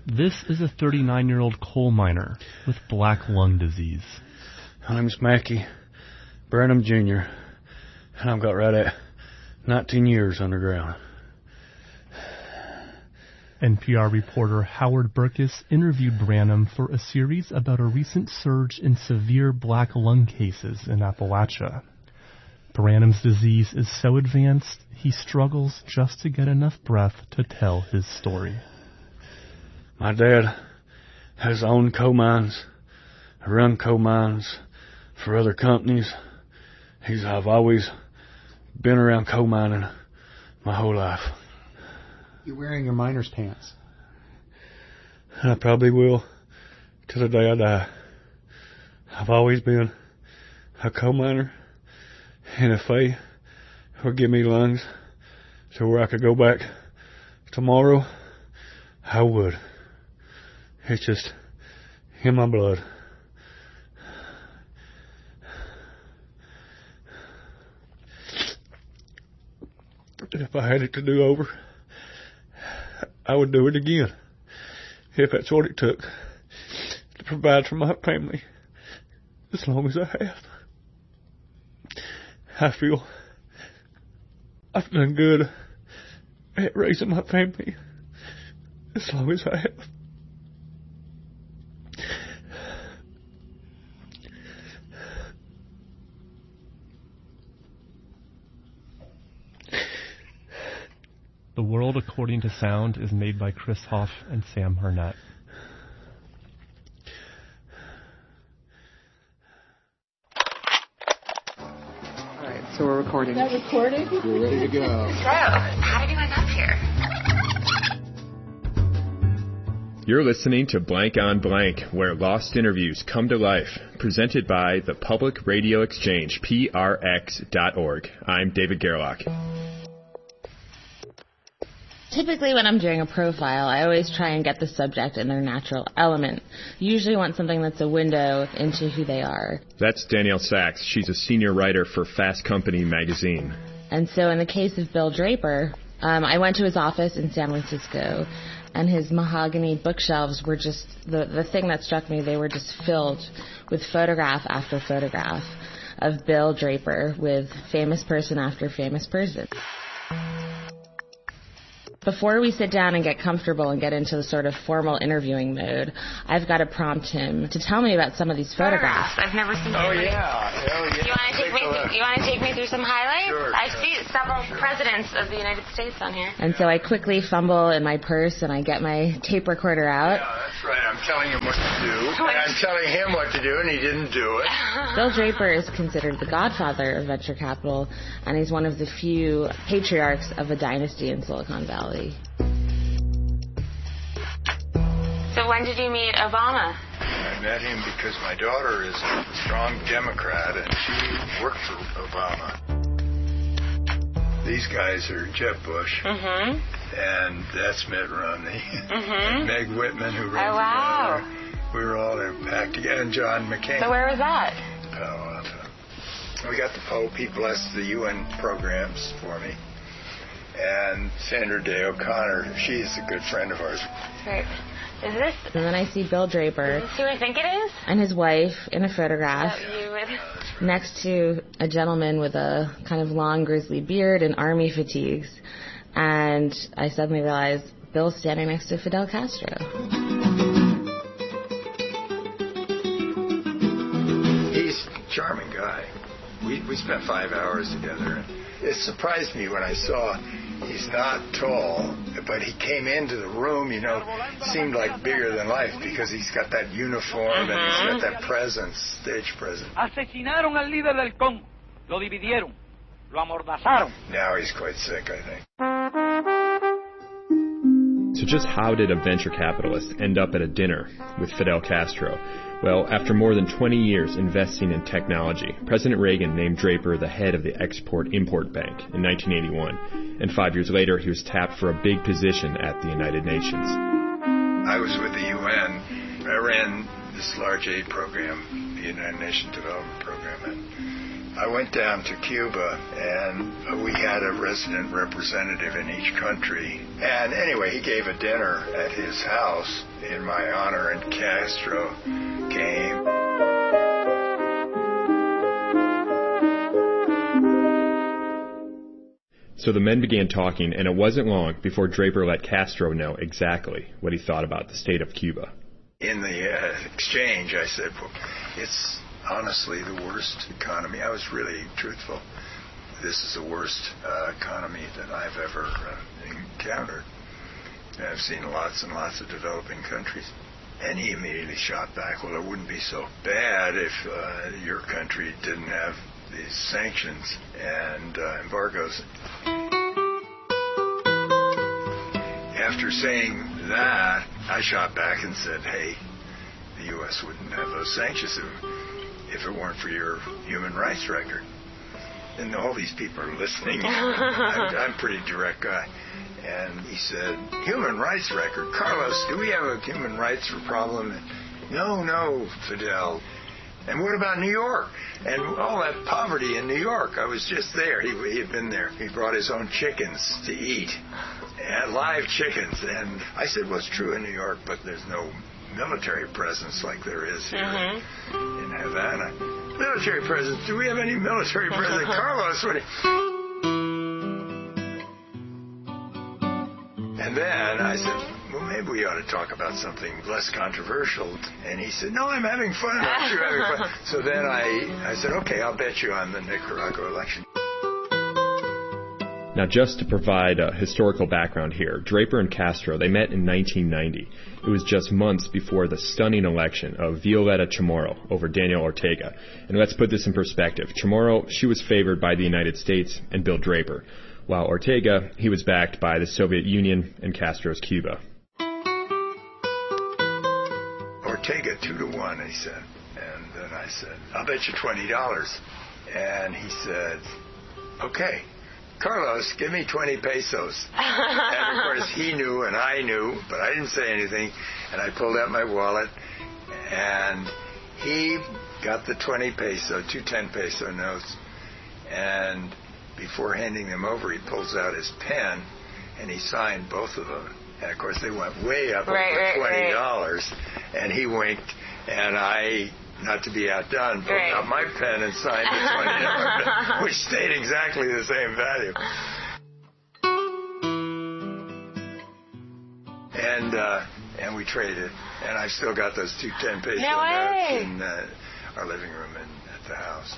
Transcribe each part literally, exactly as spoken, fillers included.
This is a thirty-nine-year-old coal miner with black lung disease. My name's Mackie Branham Junior, and I've got right at nineteen years underground. N P R reporter Howard Burkus interviewed Branham for a series about a recent surge in severe black lung cases in Appalachia. Branham's disease is so advanced, he struggles just to get enough breath to tell his story. My dad has owned coal mines, run coal mines for other companies. He's, I've always been around coal mining my whole life. You're wearing your miner's pants. And I probably will till the day I die. I've always been a coal miner, and if they would give me lungs to where I could go back tomorrow, I would. It's just in my blood. If I had it to do over, I would do it again, if that's what it took to provide for my family as long as I have. I feel I've done good at raising my family as long as I have. The World According to Sound is made by Chris Hoff and Sam Harnett. All right, so we're recording. Is that recorded? We're ready to go. So, how did you end up here? You're listening to Blank on Blank, where lost interviews come to life, presented by the Public Radio Exchange, P R X dot org. I'm David Gerlach. Typically when I'm doing a profile, I always try and get the subject in their natural element. Usually want something that's a window into who they are. That's Danielle Sachs. She's a senior writer for Fast Company magazine. And so in the case of Bill Draper, um, I went to his office in San Francisco, and his mahogany bookshelves were just, the, the thing that struck me, they were just filled with photograph after photograph of Bill Draper with famous person after famous person. Before we sit down and get comfortable and get into the sort of formal interviewing mode, I've got to prompt him to tell me about some of these photographs. I've never seen. Oh yeah, oh yeah. You want to take me? Through, you want to take me through some highlights? Sure, I sure, see several sure. presidents of the United States on here. And so I quickly fumble in my purse and I get my tape recorder out. Yeah, that's right. I'm telling him what to do, and I'm telling him what to do, and he didn't do it. Bill Draper is considered the godfather of venture capital, and he's one of the few patriarchs of a dynasty in Silicon Valley. So when did you meet Obama? I met him because my daughter is a strong Democrat, and she worked for Obama. These guys are Jeb Bush, Mm-hmm. and that's Mitt Romney, Mm-hmm. and Meg Whitman, who wrote Oh, wow. the We were all there packed together, and John McCain. So where was that? Palo Alto. We got the Pope. He blessed the U N programs for me. And Sandra Day O'Connor, she's a good friend of ours. Right. Is this? And then I see Bill Draper. Is this who I think it is? And his wife in a photograph. That you would... Next to a gentleman with a kind of long grizzly beard and army fatigues. And I suddenly realized Bill's standing next to Fidel Castro. He's a charming guy. We we spent five hours together. It surprised me when I saw he's not tall, but he came into the room, you know, seemed like bigger than life because he's got that uniform mm-hmm. and he's got that presence, stage presence. Asesinaron al líder del Congo. Lo dividieron. Lo amordazaron. Now he's quite sick, I think. So just how did a venture capitalist end up at a dinner with Fidel Castro? Well, after more than twenty years investing in technology, President Reagan named Draper the head of the Export-Import Bank in nineteen eighty-one, and five years later he was tapped for a big position at the United Nations. I was with the U N. I ran this large aid program, the United Nations Development Program, and I went down to Cuba, and we had a resident representative in each country. And anyway, he gave a dinner at his house in my honor, and Castro came. So the men began talking, and it wasn't long before Draper let Castro know exactly what he thought about the state of Cuba. In the uh, exchange, I said, well, it's honestly the worst economy. I was really truthful. This is the worst uh, economy that I've ever uh, encountered. I've seen lots and lots of developing countries. And he immediately shot back, well, it wouldn't be so bad if uh, your country didn't have these sanctions and uh, embargoes. After saying that, I shot back and said, hey, the U S wouldn't have those sanctions if, if it weren't for your human rights record. And all these people are listening. I'm, I'm a pretty direct guy. And he said, human rights record? Carlos, do we have a human rights problem? And, no, no, Fidel. And what about New York? And all that poverty in New York. I was just there. He, he had been there. He brought his own chickens to eat, and live chickens. And I said, well, it's true in New York, but there's no military presence like there is here mm-hmm. in Havana. Military presence? Do we have any military presence? Carlos, what? And then I said, well, maybe we ought to talk about something less controversial. And he said, no, I'm having fun. Aren't you having fun? So then I, I said, okay, I'll bet you on the Nicaragua election. Now, just to provide a historical background here, Draper and Castro, they met in nineteen ninety. It was just months before the stunning election of Violeta Chamorro over Daniel Ortega. And let's put this in perspective. Chamorro, she was favored by the United States and Bill Draper, while Ortega, he was backed by the Soviet Union and Castro's Cuba. Ortega, two to one, he said. And then I said, I'll bet you twenty dollars. And he said, okay. Carlos, give me twenty pesos. And of course he knew and I knew, but I didn't say anything. And I pulled out my wallet, and he got the twenty peso, two ten peso notes. And before handing them over, he pulls out his pen, and he signed both of them. And of course they went way up right, over right, twenty dollars. Right. And he winked, and I, not to be outdone, pulled right. out my pen and signed the twenty dollars pen, which stayed exactly the same value. And uh, and we traded, and I've still got those two ten peso no notes way. in uh, our living room in, at the house.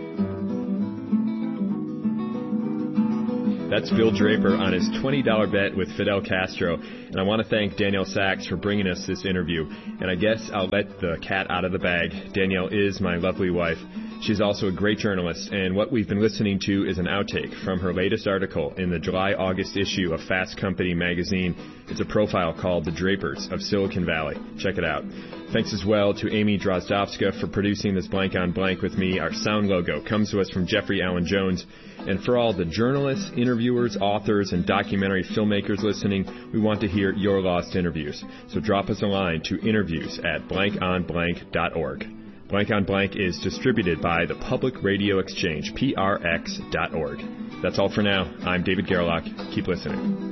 That's Bill Draper on his twenty dollars bet with Fidel Castro. And I want to thank Danielle Sachs for bringing us this interview. And I guess I'll let the cat out of the bag. Danielle is my lovely wife. She's also a great journalist, and what we've been listening to is an outtake from her latest article in the July-August issue of Fast Company magazine. It's a profile called The Drapers of Silicon Valley. Check it out. Thanks as well to Amy Drozdowska for producing this Blank on Blank with me. Our sound logo comes to us from Jeffrey Allen Jones. And for all the journalists, interviewers, authors, and documentary filmmakers listening, we want to hear your lost interviews. So drop us a line to interviews at blank on blank dot org. Blank on Blank is distributed by the Public Radio Exchange, P R X dot org. That's all for now. I'm David Gerlach. Keep listening.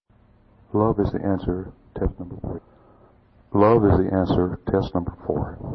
Love is the answer, test number three. Love is the answer, test number four.